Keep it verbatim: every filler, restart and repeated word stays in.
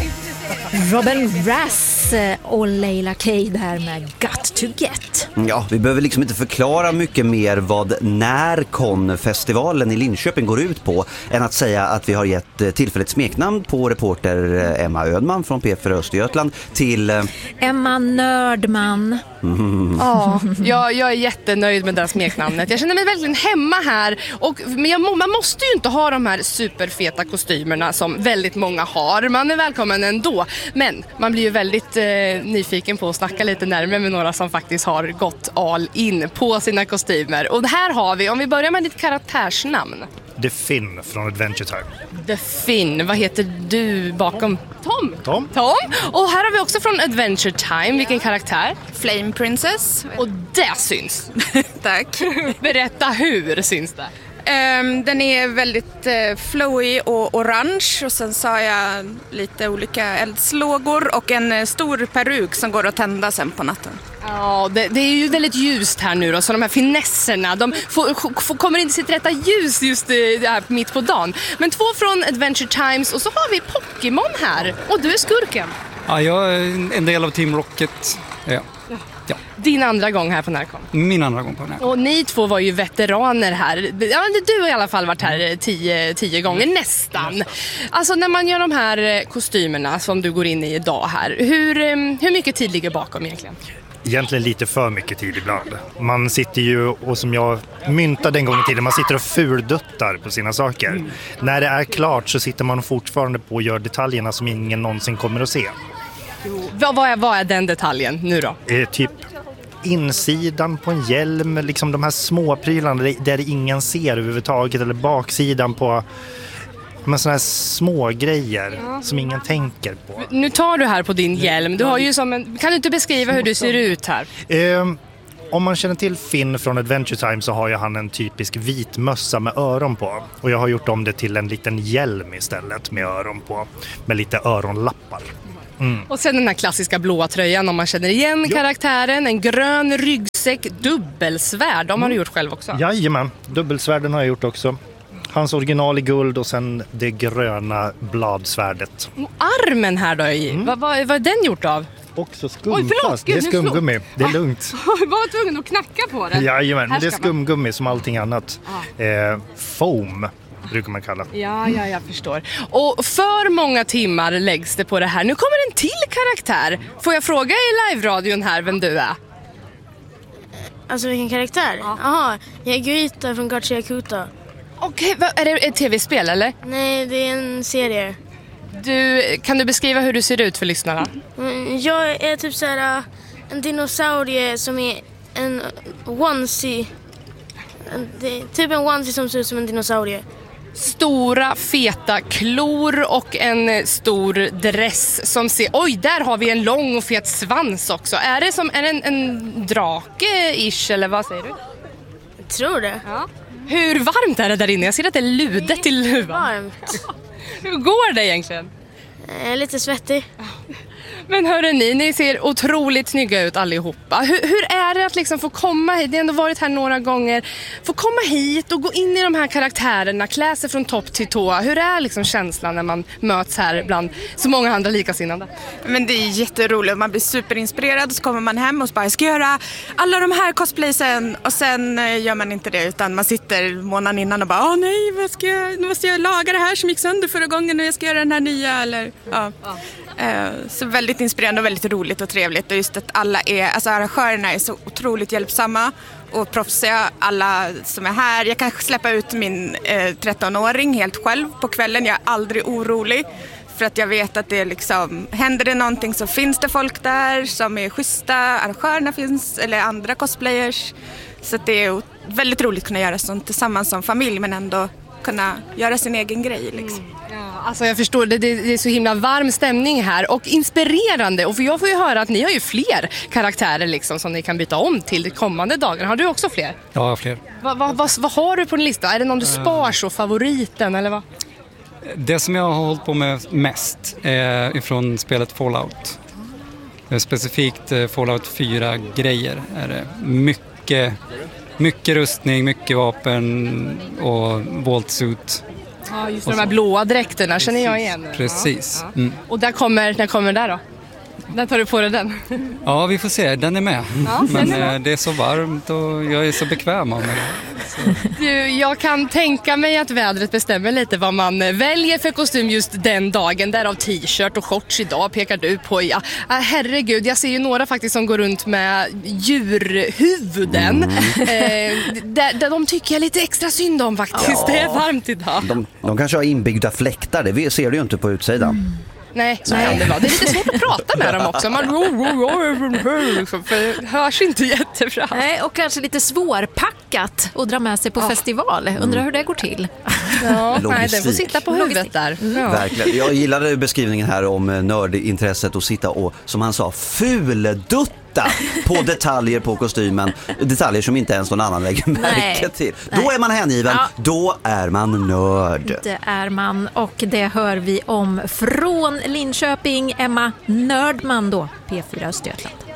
Robin Rass och Leila Kay där med Got to Get. Ja, vi behöver liksom inte förklara mycket mer vad Närkon-festivalen i Linköping går ut på än att säga att vi har gett tillfälligt smeknamn på reporter Emma Ödman från P fyra Östergötland till Emma Nördman. Mm. Ja, jag, jag är jättenöjd med det här smeknamnet. Jag känner mig verkligen hemma här. Och, men jag, man måste ju inte ha de här superfeta kostymerna som väldigt många har. Man är välkommen ändå. Men man blir ju väldigt eh, nyfiken på att snacka lite närmare med några som faktiskt har gått all in på sina kostymer. Och här har vi, om vi börjar med ditt karaktärsnamn. The Finn från Adventure Time. The Finn, vad heter du bakom? Tom. Tom. Tom. Och här har vi också från Adventure Time, vilken karaktär? Flame Princess. Och det syns. Tack. Berätta, hur syns det? Um, den är väldigt uh, flowy och orange och sen så har jag lite olika eldslågor och en uh, stor peruk som går att tända sen på natten. Ja, det, det är ju väldigt ljust här nu då, så de här finesserna, de får, får, kommer inte sitt rätta ljus just det här mitt på dagen. Men två från Adventure Times och så har vi Pokémon här och du är skurken. Ja, jag är en del av Team Rocket. Ja. Ja. Din andra gång här på Närkon. Min andra gång på Närkon. Och ni två var ju veteraner här. Ja, du har i alla fall varit här tio, tio gånger, nästan. Alltså när man gör de här kostymerna som du går in i idag här, hur, hur mycket tid ligger bakom egentligen? Egentligen lite för mycket tid ibland. Man sitter ju, och som jag myntade en gång i tiden, man sitter och fulduttar på sina saker. Mm. När det är klart så sitter man fortfarande på och gör detaljerna som ingen någonsin kommer att se. Vad, vad, är, vad är den detaljen nu då? Eh, typ insidan på en hjälm, liksom de här små prylarna där ingen ser överhuvudtaget, eller baksidan på med såna här små grejer ja. Som ingen tänker på. Nu tar du här på din hjälm. Du har ju som en, kan du inte beskriva hur du ser ut här? Eh, om man känner till Finn från Adventure Time så har ju han en typisk vit mössa med öron på. Och jag har gjort om det till en liten hjälm istället med öron på. Med lite öronlappar. Mm. Och sen den här klassiska blåa tröjan om man känner igen jo. karaktären. En grön ryggsäck, dubbelsvärd. De har du gjort själv också. Jajamän, dubbelsvärden har jag gjort också. Hans original i guld och sen det gröna bladsvärdet. Och armen här då i, mm. vad, vad, vad är den gjort av? Också skumfast, det är skumgummi, det är lugnt. Jag var tvungen att knacka på det. Jajamän, det är skumgummi man... som allting annat. Ah. Eh, foam brukar man kalla. Ja, ja, jag förstår. Och för många timmar läggs det på det här. Nu kommer en till karaktär. Får jag fråga i live-radion här vem du är? Alltså vilken karaktär? Jaha, ja. Jag är Guita från Gacha Yakuta. Okej, okay, är det ett tv-spel eller? Nej, det är en serie. Du, kan du beskriva hur du ser ut för lyssnarna? Mm, jag är typ såhär en dinosaurie som är en onesie. En, det, typ en onesie som ser ut som en dinosaurie. Stora, feta klor och en stor dress som ser... Oj, där har vi en lång och fet svans också. Är det som är det en, en drake-ish eller vad säger du? Jag tror det. Ja. Hur varmt är det där inne? Jag ser att det är ludet till luvan. Varmt. Hur går det egentligen? Jag är lite svettig. Men hörru ni, ni ser otroligt snygga ut allihopa. Hur, hur är det att liksom få komma hit? Det har ändå varit här några gånger. Få komma hit och gå in i de här karaktärerna, klä sig från topp till tå. Hur är liksom känslan när man möts här bland så många andra likasinnade? Men det är jätteroligt. Man blir superinspirerad och så kommer man hem och så bara, jag ska göra alla de här cosplaysen. Och sen gör man inte det utan man sitter månaden innan och bara, åh nej, vad ska jag, nu måste jag laga det här som gick sönder förra gången och jag ska göra den här nya. Eller, ja. Ja. Så väldigt inspirerande och väldigt roligt och trevligt. Och just att alla är, alltså arrangörerna är så otroligt hjälpsamma och proffsiga, alla som är här. Jag kan släppa ut min eh, trettonåring helt själv på kvällen. Jag är aldrig orolig för att jag vet att det är liksom, händer det någonting så finns det folk där som är schyssta. Arrangörerna finns, eller andra cosplayers. Så att det är väldigt roligt att kunna göra sånt tillsammans som familj men ändå kunna göra sin egen grej liksom. Mm. Alltså jag förstår, det, det är så himla varm stämning här och inspirerande. Och för jag får ju höra att ni har ju fler karaktärer liksom som ni kan byta om till de kommande dagarna. Har du också fler? Ja, jag har fler. Vad va, va, va har du på din lista? Är det någon du spar så, favoriten eller vad? Det som jag har hållit på med mest är ifrån spelet Fallout. Specifikt Fallout fyra-grejer är det mycket, mycket rustning, mycket vapen och vault suit. Ja, just de här blåa dräkterna känner jag igen. Precis. Ja, ja. Mm. Och där kommer, när kommer där då? När tar du på dig den? Ja, vi får se. Den är med. Ja, Men är eh, det är så varmt och jag är så bekväm av mig. Du, jag kan tänka mig att vädret bestämmer lite vad man väljer för kostym just den dagen. Därav t-shirt och shorts idag pekar du på. Ja, herregud, jag ser ju några faktiskt som går runt med djurhuvuden. Mm. Eh, de, de tycker jag lite extra synd om faktiskt. Ja. Det är varmt idag. De, de kanske har inbyggda fläktar, det ser du ju inte på utsidan. Mm. Nej, så kan det vara. Det är lite svårt att prata med dem också. Man för hörs inte jättebra. Nej, och kanske lite svårpackat att dra med sig på ja. festival. Undrar hur det går till. Ja, nej, den får sitta på huvudet där. Mm. Ja. Verkligen. Jag gillade beskrivningen här om nördintresset att sitta och, som han sa, fuldutta på detaljer på kostymen. Detaljer som inte ens någon annan lägger märke till. Nej. Då är man hängiven, ja. Då är man nörd. Det är man, och det hör vi om från Linköping. Emma Nördman då, P fyra Östergötland.